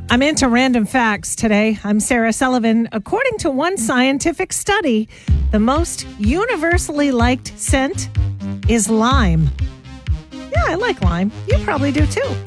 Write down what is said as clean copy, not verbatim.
I'm into random facts today. I'm Sarah Sullivan. According to one scientific study, the most universally liked scent is lime. Yeah, I like lime. You probably do too.